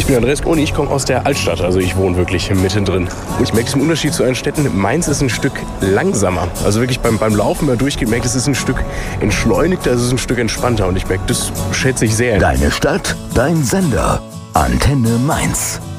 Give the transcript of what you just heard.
Ich bin Andreas und ich komme aus der Altstadt, also ich wohne wirklich mittendrin. Ich merke es im Unterschied zu anderen Städten, Mainz ist ein Stück langsamer. Also wirklich beim Laufen mal durchgeht, merke ich, es ist ein Stück entschleunigter, es ist ein Stück entspannter und ich merke, das schätze ich sehr. Deine Stadt, dein Sender. Antenne Mainz.